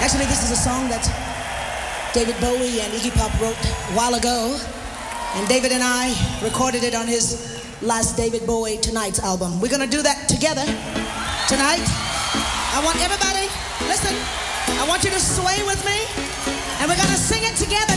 Actually, this is a song that David Bowie and Iggy Pop wrote a while ago. And David and I recorded it on his last David Bowie Tonight's album. We're going to do that together tonight. I want everybody, listen, I want you to sway with me. And we're going to sing it together.